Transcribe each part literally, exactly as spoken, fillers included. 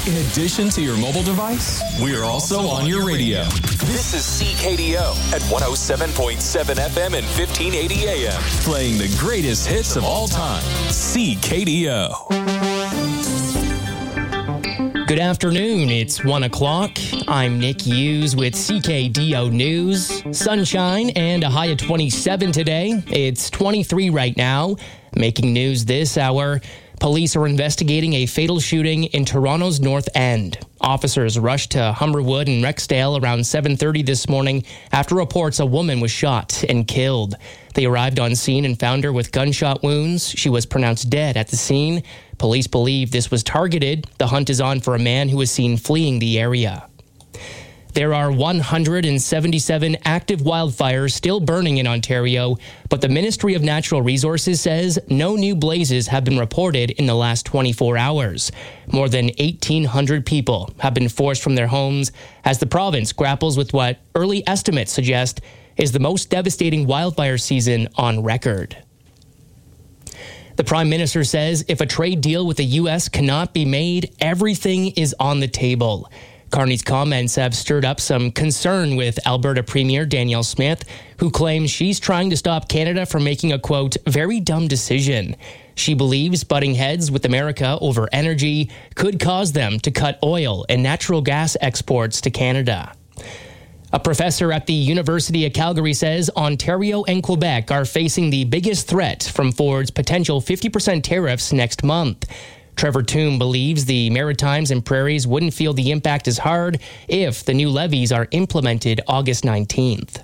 In addition to your mobile device, we're also on your radio. This is C K D O at one oh seven point seven F M and fifteen eighty A M. Playing the greatest hits of all time. C K D O. Good afternoon. It's one o'clock. I'm Nick Hughes with C K D O News. Sunshine and a high of twenty-seven today. It's twenty-three right now. Making news this hour. Police are investigating a fatal shooting in Toronto's North End. Officers rushed to Humberwood and Rexdale around seven thirty this morning after reports a woman was shot and killed. They arrived on scene and found her with gunshot wounds. She was pronounced dead at the scene. Police believe this was targeted. The hunt is on for a man who was seen fleeing the area. There are one hundred seventy-seven active wildfires still burning in Ontario, but the Ministry of Natural Resources says no new blazes have been reported in the last twenty-four hours. More than eighteen hundred people have been forced from their homes as the province grapples with what early estimates suggest is the most devastating wildfire season on record. The Prime Minister says if a trade deal with the U S cannot be made, everything is on the table. Carney's comments have stirred up some concern with Alberta Premier Danielle Smith, who claims she's trying to stop Canada from making a, quote, very dumb decision. She believes butting heads with America over energy could cause them to cut oil and natural gas exports to Canada. A professor at the University of Calgary says Ontario and Quebec are facing the biggest threat from Ford's potential fifty percent tariffs next month. Trevor Toome believes the Maritimes and Prairies wouldn't feel the impact as hard if the new levies are implemented August nineteenth.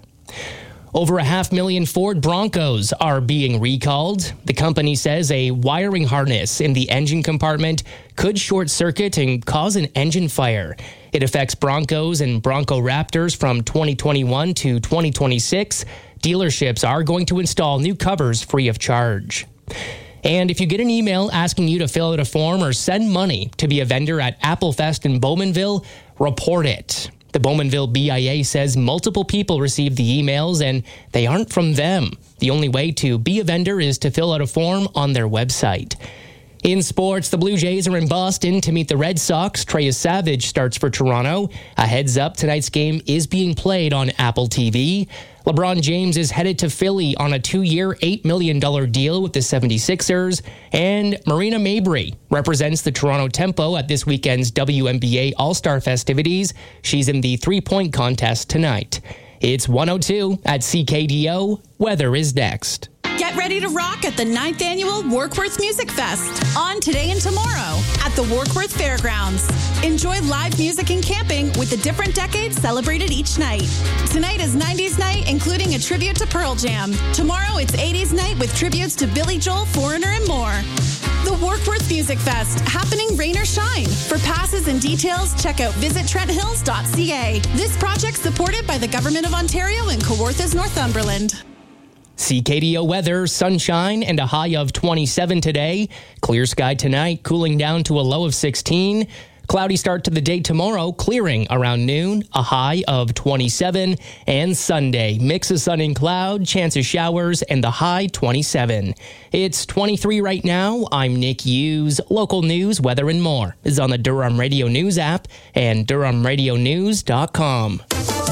Over a half million Ford Broncos are being recalled. The company says a wiring harness in the engine compartment could short circuit and cause an engine fire. It affects Broncos and Bronco Raptors from twenty twenty-one to twenty twenty-six. Dealerships are going to install new covers free of charge. And if you get an email asking you to fill out a form or send money to be a vendor at Applefest in Bowmanville, report it. The Bowmanville B I A says multiple people received the emails and they aren't from them. The only way to be a vendor is to fill out a form on their website. In sports, the Blue Jays are in Boston to meet the Red Sox. Trey Savage starts for Toronto. A heads up, tonight's game is being played on Apple T V. LeBron James is headed to Philly on a two-year, eight million dollars deal with the seventy-sixers. And Marina Mabrey represents the Toronto Tempo at this weekend's W N B A All-Star festivities. She's in the three-point contest tonight. It's one oh two at C K D O. Weather is next. Get ready to rock at the ninth Annual Warkworth Music Fest on today and tomorrow at the Warkworth Fairgrounds. Enjoy live music and camping with the different decades celebrated each night. Tonight is nineties night, including a tribute to Pearl Jam. Tomorrow it's eighties night with tributes to Billy Joel, Foreigner, and more. The Warkworth Music Fest, happening rain or shine. For passes and details, check out visit trent hills dot c a. This project supported by the Government of Ontario and Kawarthas, Northumberland. C K D O weather, sunshine and a high of twenty-seven today. Clear sky tonight, cooling down to a low of sixteen. Cloudy start to the day tomorrow, clearing around noon, a high of twenty-seven. And Sunday, mix of sun and cloud, chance of showers, and the high twenty-seven. It's twenty-three right now. I'm Nick Hughes. Local news, weather, and more is on the Durham Radio News app and durham radio news dot com.